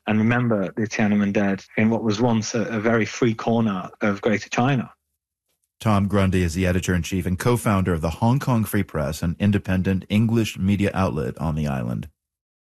and remember the Tiananmen dead in what was once a very free corner of Greater China. Tom Grundy is the editor-in-chief and co-founder of the Hong Kong Free Press, an independent English media outlet on the island.